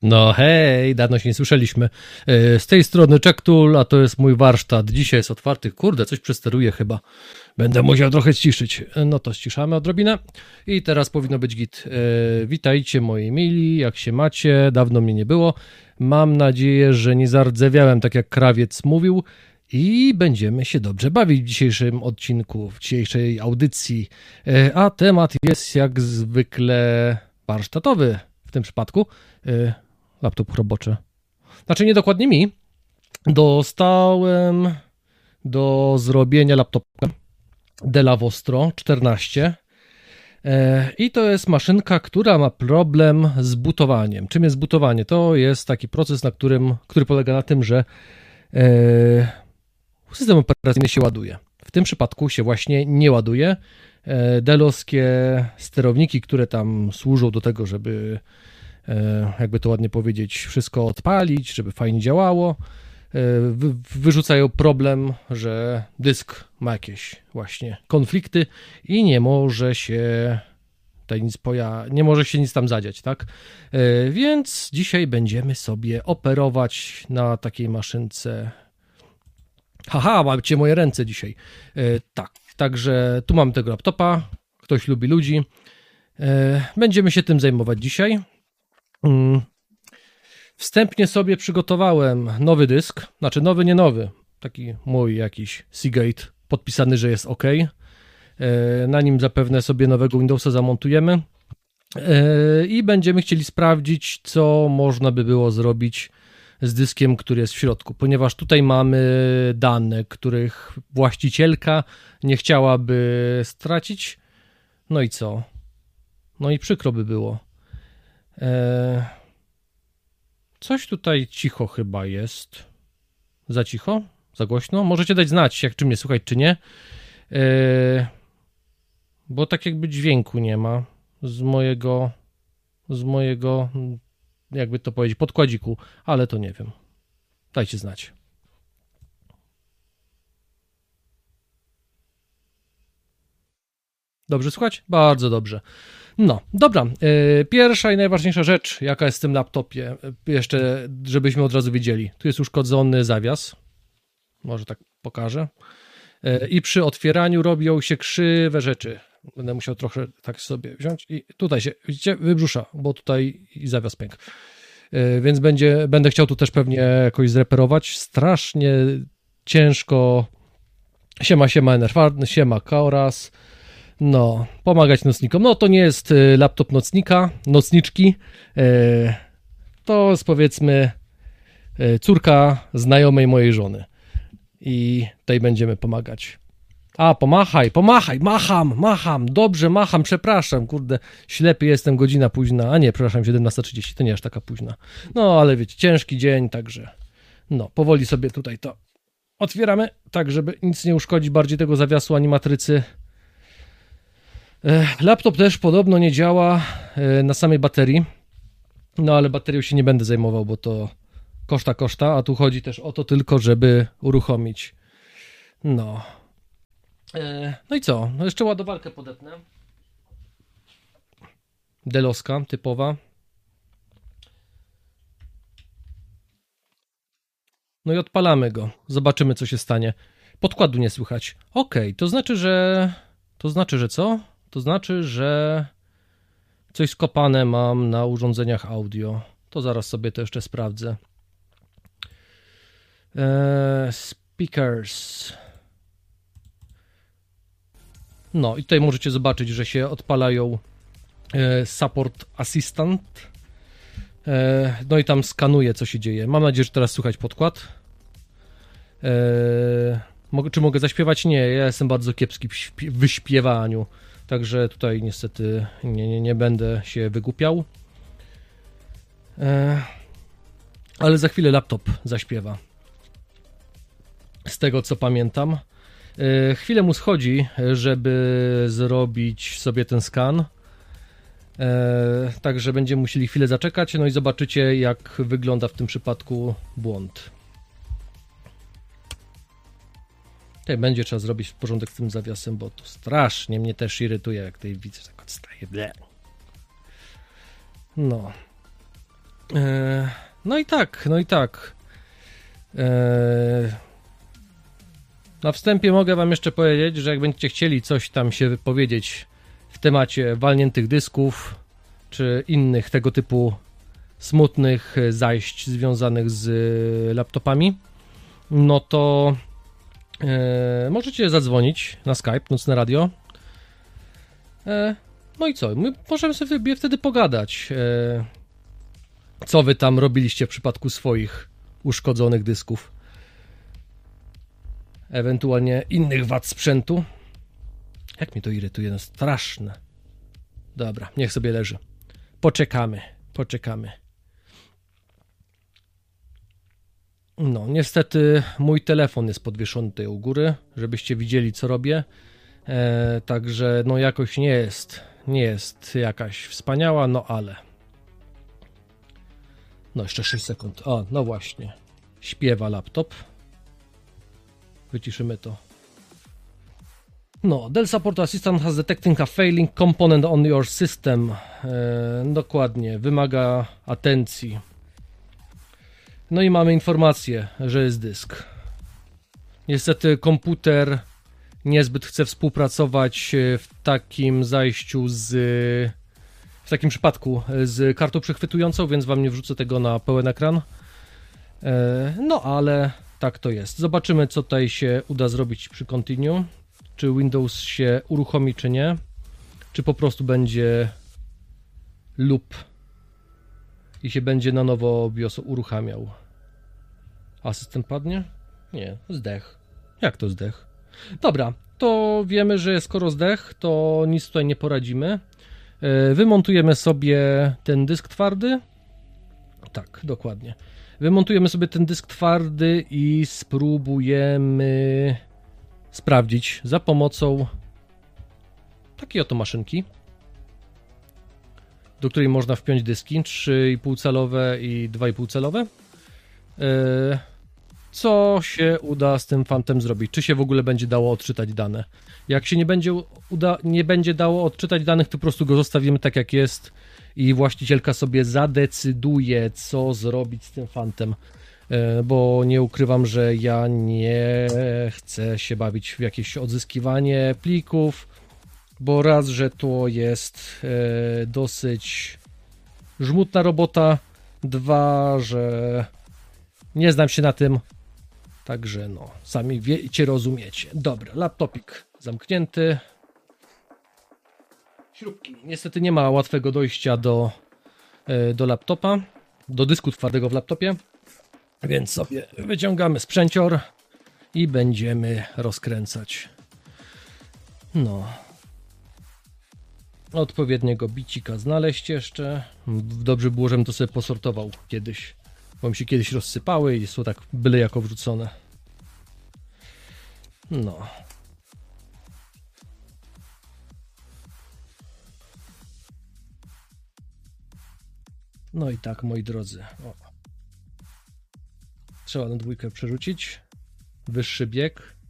No hej, dawno się nie słyszeliśmy. Z tej strony Czektul, a to jest mój warsztat. Dzisiaj jest otwarty. Kurde, coś przesteruję chyba. Będę musiał trochę ściszyć. No to ściszamy odrobinę. I teraz powinno być git. Witajcie moi mili, jak się macie? Dawno mnie nie było. Mam nadzieję, że nie zardzewiałem tak jak krawiec mówił. I będziemy się dobrze bawić w dzisiejszym odcinku, w dzisiejszej audycji. A temat jest jak zwykle warsztatowy w tym przypadku. Laptop roboczy. Znaczy nie dokładnie mi. Dostałem do zrobienia laptopa Della Vostro 14 i to jest maszynka, która ma problem z bootowaniem. Czym jest bootowanie? To jest taki proces, który polega na tym, że system operacyjny się ładuje. W tym przypadku się właśnie nie ładuje. Dellowskie sterowniki, które tam służą do tego, żeby jakby to ładnie powiedzieć, wszystko odpalić, żeby fajnie działało, wyrzucają problem, że dysk ma jakieś właśnie konflikty i nie może się nic tam zadziać, tak? Więc dzisiaj będziemy sobie operować na takiej maszynce. Haha, macie moje ręce dzisiaj. Tak, także tu mamy tego laptopa, ktoś lubi ludzi. Będziemy się tym zajmować dzisiaj. Wstępnie sobie przygotowałem nowy dysk, znaczy nowy, nie nowy, taki mój jakiś Seagate, podpisany, że jest OK. Na nim zapewne sobie nowego Windowsa zamontujemy i będziemy chcieli sprawdzić, co można by było zrobić z dyskiem, który jest w środku, ponieważ tutaj mamy dane, których właścicielka nie chciałaby stracić. No i co? No i przykro by było. Coś tutaj cicho chyba jest. Za cicho? Za głośno? Możecie dać znać, czy mnie słuchać, czy nie. Bo tak jakby dźwięku nie ma z mojego, jakby to powiedzieć, podkładziku, ale to nie wiem. Dajcie znać. Dobrze słuchać? Bardzo dobrze. No, dobra. Pierwsza i najważniejsza rzecz, jaka jest w tym laptopie, jeszcze żebyśmy od razu wiedzieli. Tu jest uszkodzony zawias. Może tak pokażę. I przy otwieraniu robią się krzywe rzeczy. Będę musiał trochę tak sobie wziąć i tutaj się, widzicie, wybrzusza, bo tutaj i zawias pękł. Więc będę chciał tu też pewnie jakoś zreperować. Strasznie ciężko. Siema Enerfarn, siema Kauras. No, pomagać nocnikom. No, to nie jest laptop nocniczki. To jest, powiedzmy, córka znajomej mojej żony. I tutaj będziemy pomagać. A, pomachaj, macham. Dobrze, macham, przepraszam, kurde, ślepy jestem, godzina późna. A nie, przepraszam, 17:30, to nie aż taka późna. No, ale wiecie, ciężki dzień, także no, powoli sobie tutaj to otwieramy, tak żeby nic nie uszkodzić bardziej tego zawiasu ani matrycy. Laptop też podobno nie działa na samej baterii, no ale baterią się nie będę zajmował, bo to koszta, a tu chodzi też o to tylko, żeby uruchomić. No. No i co? No jeszcze ładowarkę podepnę. Dellowska, typowa. No i odpalamy go. Zobaczymy, co się stanie. Podkładu nie słychać. Okej, to znaczy, że co? To znaczy, że coś skopane mam na urządzeniach audio. To zaraz sobie to jeszcze sprawdzę. Speakers. No i tutaj możecie zobaczyć, że się odpalają Support Assistant. No i tam skanuje, co się dzieje. Mam nadzieję, że teraz słychać podkład. Czy mogę zaśpiewać? Nie, ja jestem bardzo kiepski w wyśpiewaniu. Także tutaj niestety nie będę się wygłupiał. Ale za chwilę laptop zaśpiewa. Z tego, co pamiętam. Chwilę mu schodzi, żeby zrobić sobie ten skan. Także będziemy musieli chwilę zaczekać. No i zobaczycie, jak wygląda w tym przypadku błąd. Tutaj będzie trzeba zrobić porządek z tym zawiasem, bo to strasznie mnie też irytuje, jak tutaj widzę, tak odstaje. No. No i tak. Na wstępie mogę wam jeszcze powiedzieć, że jak będziecie chcieli coś tam się wypowiedzieć w temacie walniętych dysków, czy innych tego typu smutnych zajść związanych z laptopami, no to możecie zadzwonić na Skype, Nocne Radio. No i co? My możemy sobie wtedy pogadać, co wy tam robiliście w przypadku swoich uszkodzonych dysków, ewentualnie innych wad sprzętu. Jak mnie to irytuje, no straszne. Dobra, niech sobie leży. Poczekamy. No, niestety mój telefon jest podwieszony tutaj u góry, żebyście widzieli, co robię. Także no jakoś nie jest jakaś wspaniała, no ale... No jeszcze 6 sekund. O, no właśnie. Śpiewa laptop. Wyciszymy to. No, Dell Support Assistant has detecting a failing component on your system. Dokładnie, wymaga atencji. No i mamy informację, że jest dysk. Niestety komputer niezbyt chce współpracować w takim zajściu w takim przypadku z kartą przechwytującą, więc wam nie wrzucę tego na pełen ekran. No ale tak to jest. Zobaczymy, co tutaj się uda zrobić przy continue. Czy Windows się uruchomi, czy nie. Czy po prostu będzie loop i się będzie na nowo BIOS uruchamiał. A system padnie? Nie, zdech. Jak to zdech? Dobra, to wiemy, że skoro zdech, to nic tutaj nie poradzimy. Wymontujemy sobie ten dysk twardy. Tak, dokładnie. Wymontujemy sobie ten dysk twardy i spróbujemy sprawdzić za pomocą takiej oto maszynki, do której można wpiąć dyski 3,5 calowe i 2,5 calowe. Co się uda z tym fantem zrobić? Czy się w ogóle będzie dało odczytać dane? Jak się nie będzie dało odczytać danych, to po prostu go zostawimy tak jak jest i właścicielka sobie zadecyduje, co zrobić z tym fantem. Bo nie ukrywam, że ja nie chcę się bawić w jakieś odzyskiwanie plików, bo raz, że to jest dosyć żmudna robota, dwa, że nie znam się na tym, także no, sami wiecie, rozumiecie. Dobra, laptopik zamknięty. Śrubki. Niestety nie ma łatwego dojścia do laptopa, do dysku twardego w laptopie, więc sobie wyciągamy sprzęcior i będziemy rozkręcać. No. Odpowiedniego bicika znaleźć jeszcze. Dobrze było, żebym to sobie posortował kiedyś, bo mi się kiedyś rozsypały i są tak byle jako wrzucone. No. No i tak, moi drodzy. O. Trzeba na dwójkę przerzucić. Wyższy bieg.